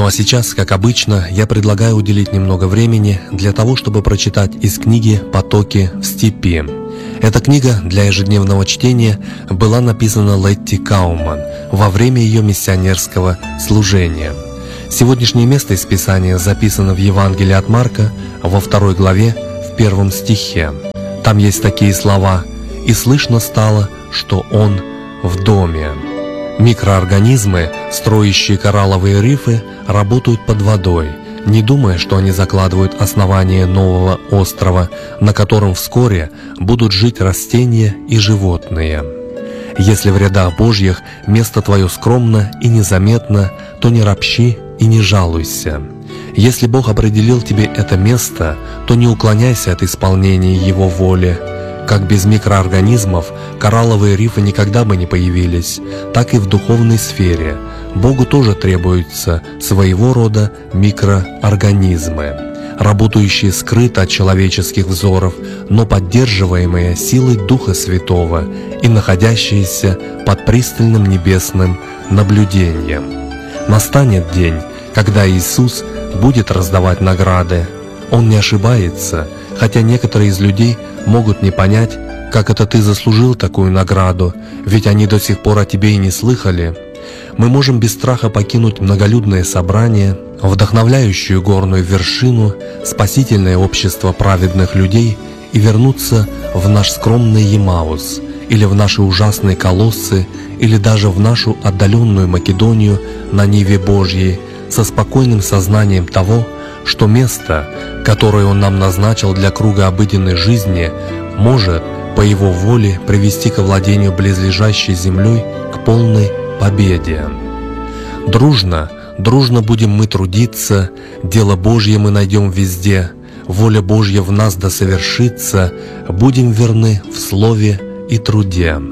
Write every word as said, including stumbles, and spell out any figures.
Ну а сейчас, как обычно, я предлагаю уделить немного времени для того, чтобы прочитать из книги «Потоки в степи». Эта книга для ежедневного чтения была написана Летти Кауман во время ее миссионерского служения. Сегодняшнее место из Писания записано в Евангелии от Марка во второй главе в первом стихе. Там есть такие слова: «И слышно стало, что он в доме». Микроорганизмы, строящие коралловые рифы, работают под водой, не думая, что они закладывают основание нового острова, на котором вскоре будут жить растения и животные. Если в рядах Божьих место твое скромно и незаметно, то не ропщи и не жалуйся. Если Бог определил тебе это место, то не уклоняйся от исполнения Его воли. Как без микроорганизмов коралловые рифы никогда бы не появились, так и в духовной сфере Богу тоже требуются своего рода микроорганизмы, работающие скрыто от человеческих взоров, но поддерживаемые силой Духа Святого и находящиеся под пристальным небесным наблюдением. Настанет день, когда Иисус будет раздавать награды. Он не ошибается, хотя некоторые из людей могут не понять, как это ты заслужил такую награду, ведь они до сих пор о тебе и не слыхали. Мы можем без страха покинуть многолюдное собрание, вдохновляющую горную вершину, спасительное общество праведных людей и вернуться в наш скромный Емаус, или в наши ужасные Колоссы, или даже в нашу отдаленную Македонию на Ниве Божьей, со спокойным сознанием того, что место, которое Он нам назначил для круга обыденной жизни, может, по Его воле, привести к овладению близлежащей землей к полной победе. Дружно, дружно будем мы трудиться, дело Божье мы найдем везде, воля Божья в нас да совершится, будем верны в слове и труде.